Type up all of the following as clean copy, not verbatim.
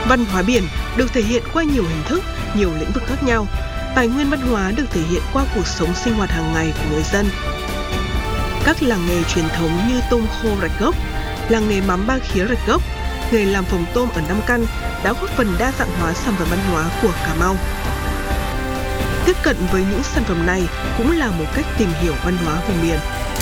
Văn hóa biển được thể hiện qua nhiều hình thức, nhiều lĩnh vực khác nhau. Tài nguyên văn hóa được thể hiện qua cuộc sống sinh hoạt hàng ngày của người dân. Các làng nghề truyền thống như tôm khô Rạch Gốc, làng nghề mắm Ba Khía Rạch Gốc, nghề làm phồng tôm ở Nam Căn đã góp phần đa dạng hóa sản phẩm văn hóa của Cà Mau. Tiếp cận với những sản phẩm này cũng là một cách tìm hiểu văn hóa vùng miền.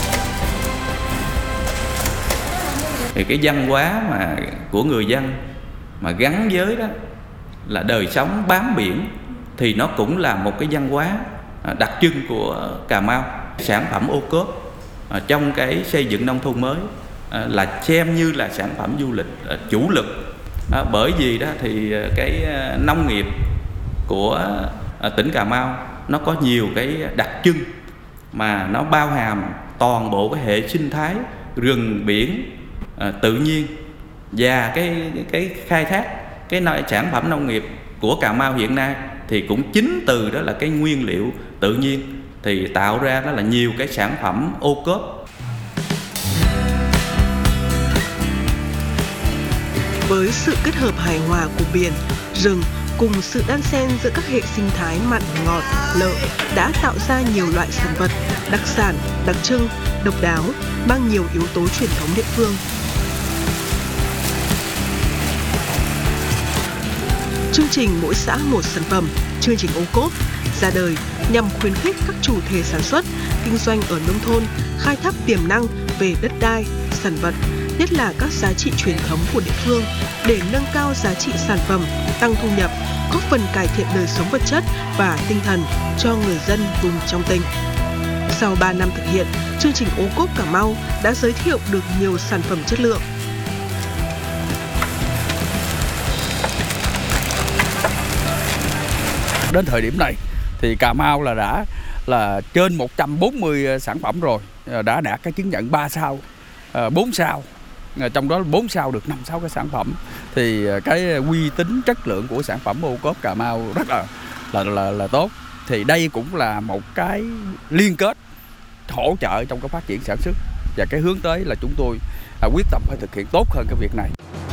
Thì cái văn hóa của người dân mà gắn với đó là đời sống bám biển thì nó cũng là một cái văn hóa đặc trưng của Cà Mau. Sản phẩm ô cốp trong cái xây dựng nông thôn mới là xem như là sản phẩm du lịch chủ lực, bởi vì đó thì cái nông nghiệp của tỉnh Cà Mau nó có nhiều cái đặc trưng mà nó bao hàm toàn bộ cái hệ sinh thái rừng biển tự nhiên, và cái khai thác cái sản phẩm nông nghiệp của Cà Mau hiện nay thì cũng chính từ đó là cái nguyên liệu tự nhiên thì tạo ra đó là nhiều cái sản phẩm ô cốp. Với sự kết hợp hài hòa của biển, rừng cùng sự đan xen giữa các hệ sinh thái mặn, ngọt, lợ đã tạo ra nhiều loại sản vật đặc sản, đặc trưng, độc đáo, mang nhiều yếu tố truyền thống địa phương. Chương trình Mỗi xã một sản phẩm, chương trình ô cốp ra đời nhằm khuyến khích các chủ thể sản xuất, kinh doanh ở nông thôn khai thác tiềm năng về đất đai, sản vật, nhất là các giá trị truyền thống của địa phương để nâng cao giá trị sản phẩm, tăng thu nhập, góp phần cải thiện đời sống vật chất và tinh thần cho người dân vùng trong tỉnh. Sau 3 năm thực hiện, chương trình ô cốp Cà Mau đã giới thiệu được nhiều sản phẩm chất lượng. Đến thời điểm này thì Cà Mau đã là trên 140 sản phẩm rồi, đã đạt cái chứng nhận 3 sao, 4 sao. Trong đó 4 sao được 5-6 cái sản phẩm. Thì cái uy tín chất lượng của sản phẩm ô cốp Cà Mau rất là tốt. Thì đây cũng là một cái liên kết hỗ trợ trong cái phát triển sản xuất, và cái hướng tới là chúng tôi quyết tâm phải thực hiện tốt hơn cái việc này.